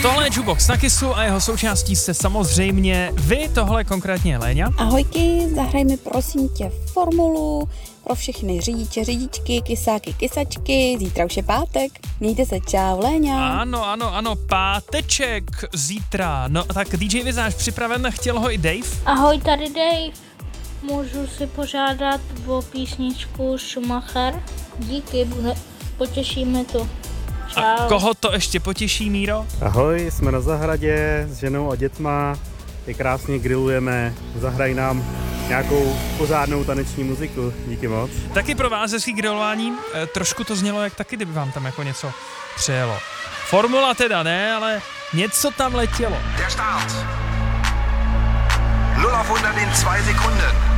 Tohle je Jukebox na Kissu a jeho součástí jste samozřejmě vy, tohle konkrétně Léňa. Ahojky, zahraj mi prosím tě formulu pro všechny řidiče, řidičky, kysáky, kysačky. Zítra už je pátek. Mějte se, čau, Léňa. Ano, páteček zítra. No tak DJ Vizáž připraven, chtěl ho i Dave. Ahoj, tady Dave. Můžu si požádat o písničku Schumacher? Díky, potěšíme to. Čau. A koho to ještě potěší, Míro? Ahoj, jsme na zahradě s ženou a dětma, je krásně grillujeme, zahraj nám nějakou pořádnou taneční muziku, díky moc. Taky pro vás hezký grilování, trošku to znělo jak taky, kdyby vám tam jako něco přejelo. Formula teda ne, ale něco tam letělo. Der Start. 0 auf 100 in 2 Sekunden.